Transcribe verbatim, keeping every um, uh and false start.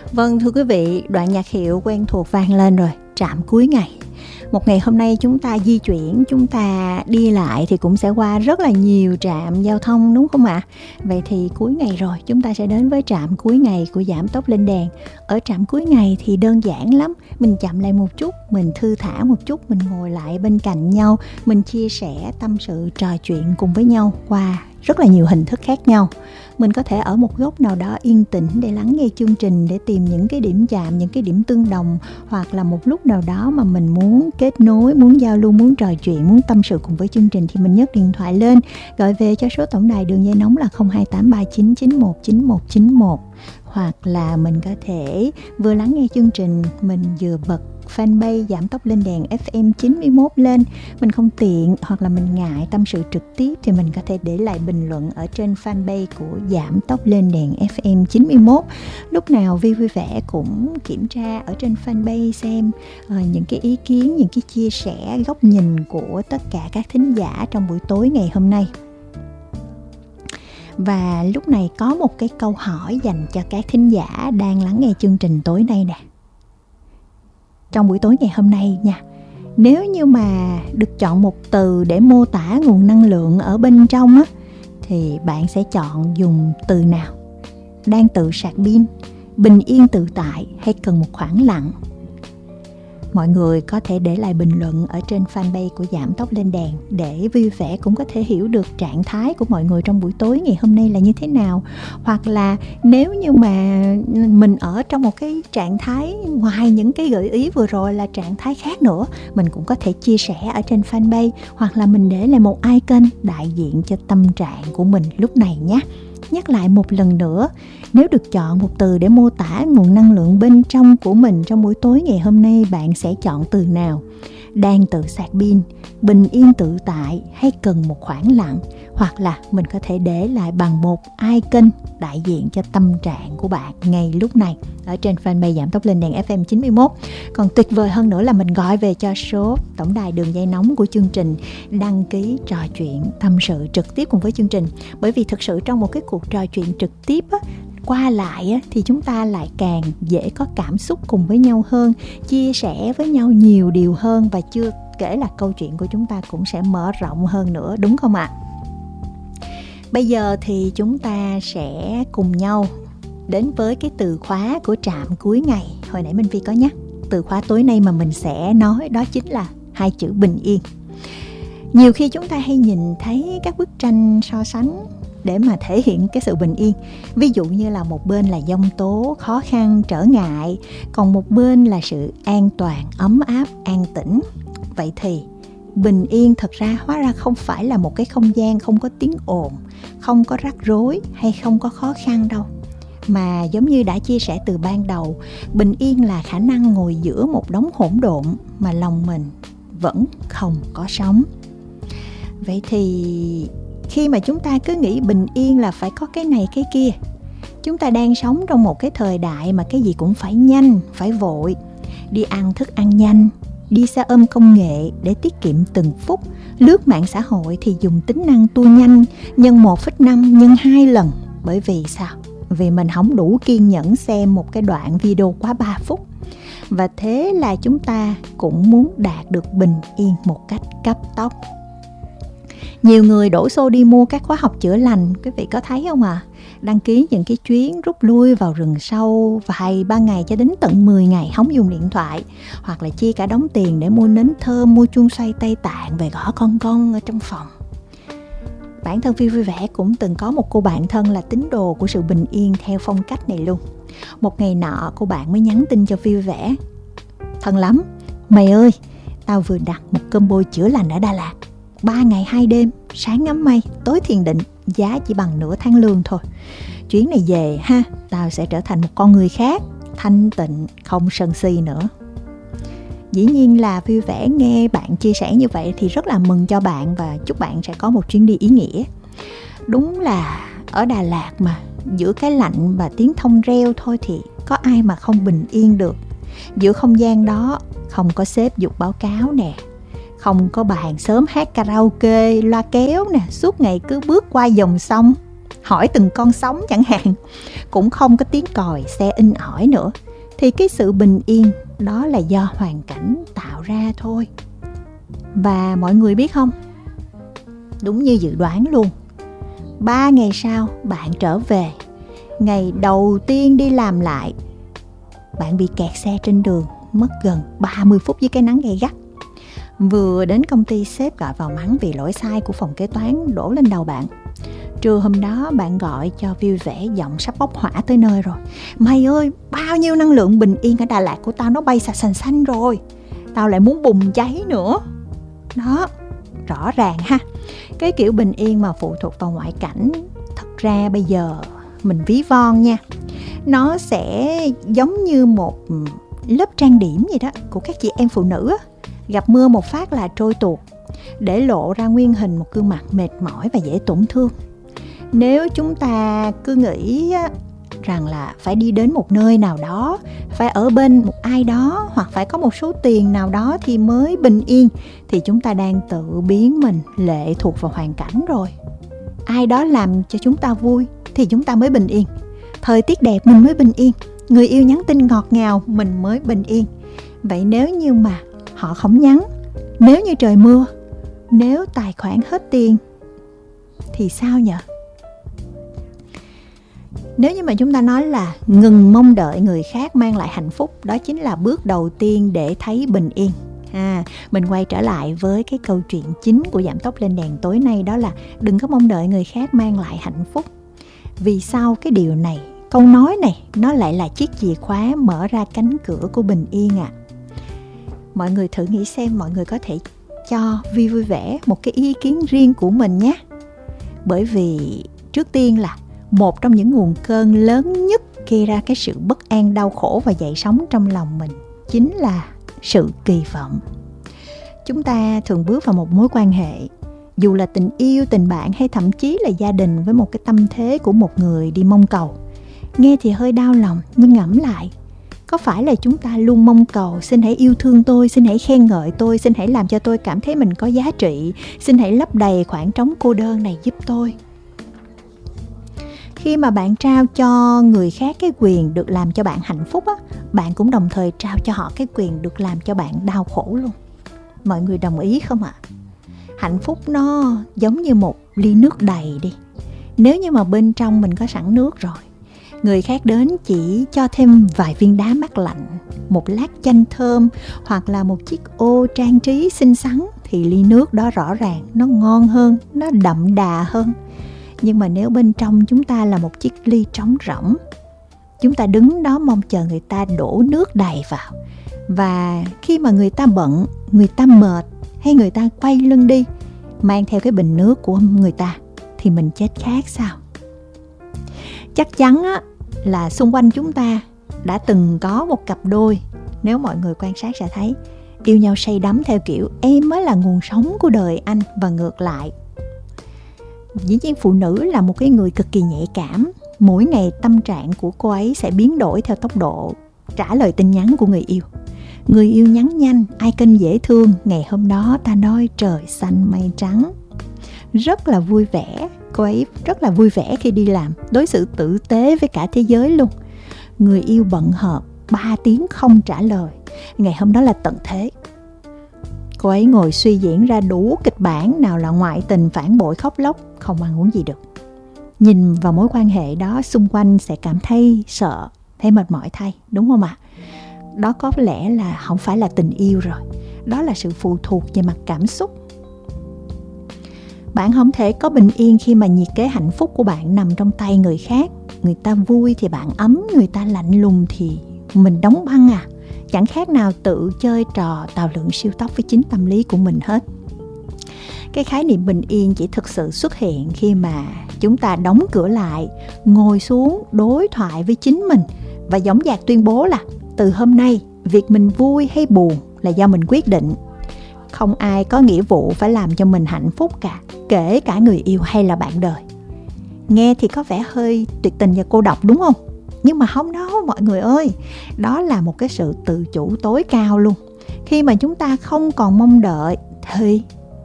Vâng, thưa quý vị, đoạn nhạc hiệu quen thuộc vang lên rồi, Trạm Cuối Ngày. Một ngày hôm nay chúng ta di chuyển, chúng ta đi lại thì cũng sẽ qua rất là nhiều trạm giao thông, đúng không ạ? Vậy thì cuối ngày rồi, chúng ta sẽ đến với trạm cuối ngày của Giảm Tốc Lên Đèn. Ở trạm cuối ngày thì đơn giản lắm, mình chậm lại một chút, mình thư thả một chút, mình ngồi lại bên cạnh nhau, mình chia sẻ tâm sự, trò chuyện cùng với nhau qua rất là nhiều hình thức khác nhau. Mình có thể ở một góc nào đó yên tĩnh để lắng nghe chương trình, để tìm những cái điểm chạm, những cái điểm tương đồng, hoặc là một lúc nào đó mà mình muốn kết nối, muốn giao lưu, muốn trò chuyện, muốn tâm sự cùng với chương trình thì mình nhấc điện thoại lên, gọi về cho số tổng đài đường dây nóng là không hai tám ba chín chín một chín một chín một. Hoặc là mình có thể vừa lắng nghe chương trình, mình vừa bật fanpage Giảm Tốc Lên Đèn ép em chín mươi mốt lên. Mình không tiện hoặc là mình ngại tâm sự trực tiếp thì mình có thể để lại bình luận ở trên fanpage của Giảm Tốc Lên Đèn ép em chín mươi mốt. Lúc nào Vi vui vẻ cũng kiểm tra ở trên fanpage xem uh, những cái ý kiến, những cái chia sẻ, góc nhìn của tất cả các thính giả trong buổi tối ngày hôm nay. Và lúc này có một cái câu hỏi dành cho các thính giả đang lắng nghe chương trình tối nay nè. Trong buổi tối ngày hôm nay nha, nếu như mà được chọn một từ để mô tả nguồn năng lượng ở bên trong á, thì bạn sẽ chọn dùng từ nào? Đang tự sạc pin, bình yên tự tại hay cần một khoảng lặng? Mọi người có thể để lại bình luận ở trên fanpage của Giảm Tốc Lên Đèn để vui vẻ cũng có thể hiểu được trạng thái của mọi người trong buổi tối ngày hôm nay là như thế nào. Hoặc là nếu như mà mình ở trong một cái trạng thái ngoài những cái gợi ý vừa rồi là trạng thái khác nữa, mình cũng có thể chia sẻ ở trên fanpage, hoặc là mình để lại một icon đại diện cho tâm trạng của mình lúc này nhé. Nhắc lại một lần nữa, nếu được chọn một từ để mô tả nguồn năng lượng bên trong của mình trong buổi tối ngày hôm nay, bạn sẽ chọn từ nào? Đang tự sạc pin, bình yên tự tại hay cần một khoảng lặng? Hoặc là mình có thể để lại bằng một icon đại diện cho tâm trạng của bạn ngay lúc này ở trên fanpage Giảm Tốc Lên Đèn ép em chín mươi mốt. Còn tuyệt vời hơn nữa là mình gọi về cho số tổng đài đường dây nóng của chương trình, đăng ký trò chuyện, tâm sự trực tiếp cùng với chương trình. Bởi vì thực sự trong một cái cuộc trò chuyện trực tiếp á, qua lại á, thì chúng ta lại càng dễ có cảm xúc cùng với nhau hơn, chia sẻ với nhau nhiều điều hơn, và chưa kể là câu chuyện của chúng ta cũng sẽ mở rộng hơn nữa, đúng không ạ? Bây giờ thì chúng ta sẽ cùng nhau đến với cái từ khóa của trạm cuối ngày. Hồi nãy Minh Phi có nhắc, từ khóa tối nay mà mình sẽ nói đó chính là hai chữ bình yên. Nhiều khi chúng ta hay nhìn thấy các bức tranh so sánh để mà thể hiện cái sự bình yên. Ví dụ như là một bên là giông tố, khó khăn, trở ngại, còn một bên là sự an toàn, ấm áp, an tĩnh. Vậy thì bình yên thật ra hóa ra không phải là một cái không gian không có tiếng ồn, không có rắc rối hay không có khó khăn đâu. Mà giống như đã chia sẻ từ ban đầu, bình yên là khả năng ngồi giữa một đống hỗn độn mà lòng mình vẫn không có sóng. Vậy thì khi mà chúng ta cứ nghĩ bình yên là phải có cái này cái kia, chúng ta đang sống trong một cái thời đại mà cái gì cũng phải nhanh, phải vội. Đi ăn thức ăn nhanh, đi xe ôm công nghệ để tiết kiệm từng phút, lướt mạng xã hội thì dùng tính năng tua nhanh nhân một phẩy năm nhân hai lần. Bởi vì sao? Vì mình không đủ kiên nhẫn xem một cái đoạn video quá ba phút. Và thế là chúng ta cũng muốn đạt được bình yên một cách cấp tốc. Nhiều người đổ xô đi mua các khóa học chữa lành, quý vị có thấy không ạ? À? Đăng ký những cái chuyến rút lui vào rừng sâu vài ba ngày cho đến tận mười ngày không dùng điện thoại, hoặc là chia cả đống tiền để mua nến thơm, mua chuông xoay Tây Tạng về gõ con con ở trong phòng. Bản thân Phi vui vẻ cũng từng có một cô bạn thân là tín đồ của sự bình yên theo phong cách này luôn. Một ngày nọ cô bạn mới nhắn tin cho Phi vui vẻ: thân lắm, mày ơi, tao vừa đặt một combo chữa lành ở Đà Lạt, ba ngày hai đêm, sáng ngắm mây, tối thiền định, giá chỉ bằng nửa tháng lương thôi. Chuyến này về ha, tao sẽ trở thành một con người khác, thanh tịnh, không sân si nữa. Dĩ nhiên là vui vẻ nghe bạn chia sẻ như vậy thì rất là mừng cho bạn, và chúc bạn sẽ có một chuyến đi ý nghĩa. Đúng là ở Đà Lạt mà, giữa cái lạnh và tiếng thông reo thôi thì có ai mà không bình yên được. Giữa không gian đó không có sếp giục báo cáo nè, không có bà hàng xóm hát karaoke, loa kéo nè, suốt ngày cứ bước qua dòng sông, hỏi từng con sóng chẳng hạn, cũng không có tiếng còi xe inh ỏi nữa, thì cái sự bình yên đó là do hoàn cảnh tạo ra thôi. Và mọi người biết không, đúng như dự đoán luôn, ba ngày sau bạn trở về, ngày đầu tiên đi làm lại, bạn bị kẹt xe trên đường, mất gần ba mươi phút dưới cái nắng gay gắt. Vừa đến công ty, sếp gọi vào mắng vì lỗi sai của phòng kế toán đổ lên đầu bạn. Trưa hôm đó bạn gọi cho vui vẻ, giọng sắp bốc hỏa tới nơi rồi: mày ơi, bao nhiêu năng lượng bình yên ở Đà Lạt của tao nó bay sạch sành xanh rồi, tao lại muốn bùng cháy nữa. Đó, rõ ràng ha, cái kiểu bình yên mà phụ thuộc vào ngoại cảnh, thật ra bây giờ mình ví von nha, nó sẽ giống như một lớp trang điểm gì đó của các chị em phụ nữ á, gặp mưa một phát là trôi tuột, để lộ ra nguyên hình một gương mặt mệt mỏi và dễ tổn thương. Nếu chúng ta cứ nghĩ rằng là phải đi đến một nơi nào đó, phải ở bên một ai đó, hoặc phải có một số tiền nào đó thì mới bình yên, thì chúng ta đang tự biến mình lệ thuộc vào hoàn cảnh rồi. Ai đó làm cho chúng ta vui thì chúng ta mới bình yên, thời tiết đẹp mình mới bình yên, người yêu nhắn tin ngọt ngào mình mới bình yên. Vậy nếu như mà họ không nhắn, nếu như trời mưa, nếu tài khoản hết tiền thì sao nhỉ? Nếu như mà chúng ta nói là ngừng mong đợi người khác mang lại hạnh phúc, đó chính là bước đầu tiên để thấy bình yên. À, mình quay trở lại với cái câu chuyện chính của Giảm Tốc Lên Đèn tối nay, đó là đừng có mong đợi người khác mang lại hạnh phúc. Vì sao cái điều này, câu nói này, nó lại là chiếc chìa khóa mở ra cánh cửa của bình yên ạ? À? Mọi người thử nghĩ xem, mọi người có thể cho Vi Vui Vẻ một cái ý kiến riêng của mình nhé. Bởi vì trước tiên là một trong những nguồn cơn lớn nhất gây ra cái sự bất an, đau khổ và dậy sóng trong lòng mình chính là sự kỳ vọng. Chúng ta thường bước vào một mối quan hệ, dù là tình yêu, tình bạn hay thậm chí là gia đình, với một cái tâm thế của một người đi mong cầu. Nghe thì hơi đau lòng, nhưng ngẫm lại, có phải là chúng ta luôn mong cầu xin hãy yêu thương tôi, xin hãy khen ngợi tôi, xin hãy làm cho tôi cảm thấy mình có giá trị, xin hãy lấp đầy khoảng trống cô đơn này giúp tôi. Khi mà bạn trao cho người khác cái quyền được làm cho bạn hạnh phúc á, bạn cũng đồng thời trao cho họ cái quyền được làm cho bạn đau khổ luôn. Mọi người đồng ý không ạ? Hạnh phúc nó giống như một ly nước đầy đi. Nếu như mà bên trong mình có sẵn nước rồi, người khác đến chỉ cho thêm vài viên đá mát lạnh, một lát chanh thơm hoặc là một chiếc ô trang trí xinh xắn, thì ly nước đó rõ ràng nó ngon hơn, nó đậm đà hơn. Nhưng mà nếu bên trong chúng ta là một chiếc ly trống rỗng, chúng ta đứng đó mong chờ người ta đổ nước đầy vào, và khi mà người ta bận, người ta mệt hay người ta quay lưng đi, mang theo cái bình nước của người ta, thì mình chết khát sao? Chắc chắn á, là xung quanh chúng ta đã từng có một cặp đôi, nếu mọi người quan sát sẽ thấy, yêu nhau say đắm theo kiểu em mới là nguồn sống của đời anh và ngược lại. Dĩ nhiên phụ nữ là một cái người cực kỳ nhạy cảm. Mỗi ngày tâm trạng của cô ấy sẽ biến đổi theo tốc độ trả lời tin nhắn của người yêu. Người yêu nhắn nhanh, icon dễ thương, ngày hôm đó ta nói trời xanh mây trắng. Rất là vui vẻ, cô ấy rất là vui vẻ khi đi làm, đối xử tử tế với cả thế giới luôn. Người yêu bận họp, ba tiếng không trả lời, ngày hôm đó là tận thế. Cô ấy ngồi suy diễn ra đủ kịch bản, nào là ngoại tình, phản bội, khóc lóc, không ăn uống gì được. Nhìn vào mối quan hệ đó, xung quanh sẽ cảm thấy sợ, thấy mệt mỏi thay, đúng không ạ? Đó có lẽ là không phải là tình yêu rồi, đó là sự phụ thuộc về mặt cảm xúc. Bạn không thể có bình yên khi mà nhiệt kế hạnh phúc của bạn nằm trong tay người khác. Người ta vui thì bạn ấm, người ta lạnh lùng thì mình đóng băng à. Chẳng khác nào tự chơi trò tàu lượn siêu tốc với chính tâm lý của mình hết. Cái khái niệm bình yên chỉ thực sự xuất hiện khi mà chúng ta đóng cửa lại, ngồi xuống đối thoại với chính mình và dõng dạc tuyên bố là từ hôm nay, việc mình vui hay buồn là do mình quyết định. Không ai có nghĩa vụ phải làm cho mình hạnh phúc cả, kể cả người yêu hay là bạn đời. Nghe thì có vẻ hơi tuyệt tình và cô độc đúng không? Nhưng mà không đâu mọi người ơi, đó là một cái sự tự chủ tối cao luôn. Khi mà chúng ta không còn mong đợi thì